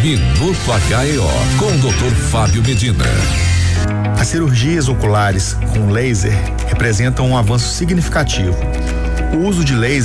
Minuto HEO com o Dr. Fábio Medina. As cirurgias oculares com laser representam um avanço significativo. O uso de laser